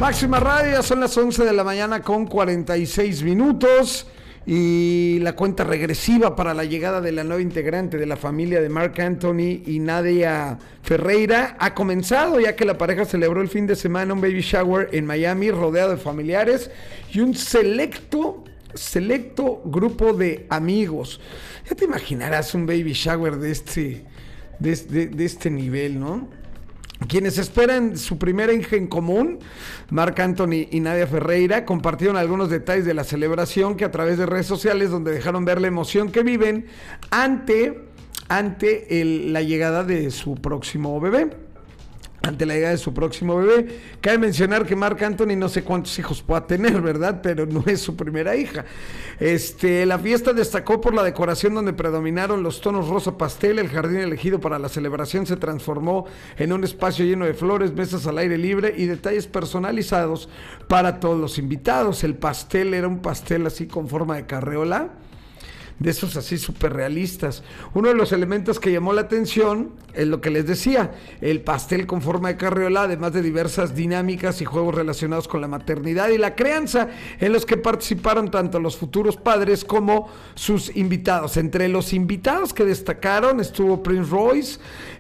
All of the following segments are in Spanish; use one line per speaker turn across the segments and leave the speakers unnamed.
Máxima Radio, son las 11 de la mañana con 46 minutos y la cuenta regresiva para la llegada de la nueva integrante de la familia de Marc Anthony y Nadia Ferreira ha comenzado, ya que la pareja celebró el fin de semana un baby shower en Miami rodeado de familiares y un selecto grupo de amigos. Ya te imaginarás un baby shower de este nivel, ¿no? Quienes esperan su primera hija en común, Marc Anthony y Nadia Ferreira, compartieron algunos detalles de la celebración que a través de redes sociales, donde dejaron ver la emoción que viven ante la llegada de su próximo bebé. Cabe mencionar que Marc Anthony no sé cuántos hijos pueda tener, ¿verdad? Pero no es su primera hija. La fiesta destacó por la decoración donde predominaron los tonos rosa pastel. El jardín elegido para la celebración se transformó en un espacio lleno de flores, mesas al aire libre y detalles personalizados para todos los invitados. El pastel era un pastel así con forma de carreola, de esos así súper realistas. Uno de los elementos que llamó la atención es lo que les decía, el pastel con forma de carriola, además de diversas dinámicas y juegos relacionados con la maternidad y la crianza, en los que participaron tanto los futuros padres como sus invitados. Entre los invitados que destacaron estuvo Prince Royce,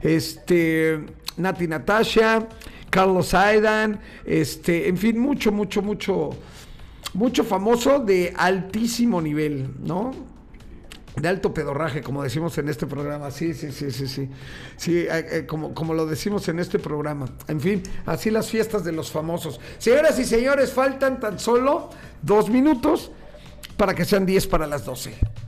Nati Natasha, Carlos Aidan, en fin, mucho famoso de altísimo nivel, ¿no? De alto pedorraje, como decimos en este programa. Sí, como lo decimos en este programa. En fin, así las fiestas de los famosos. Señoras y señores, faltan tan solo 2 minutos para que sean 10 para las 12.